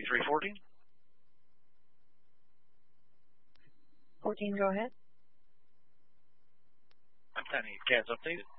3314. 14, go ahead. I need CADs updated.